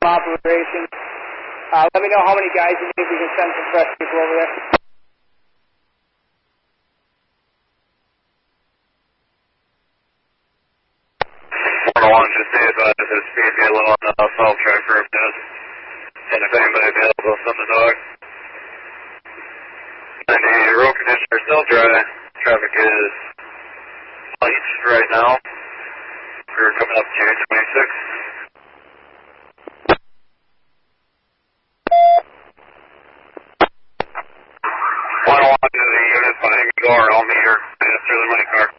operations. Let me know how many guys you need. We can send some fresh people over there. Just stay advised that speed be low on the assault track for a minute. And if anybody available, send the dog. And the road conditioner is still dry. Traffic is light right now. We're coming up to 26. Final one to the unit behind the door, all meter, and it's through the money car.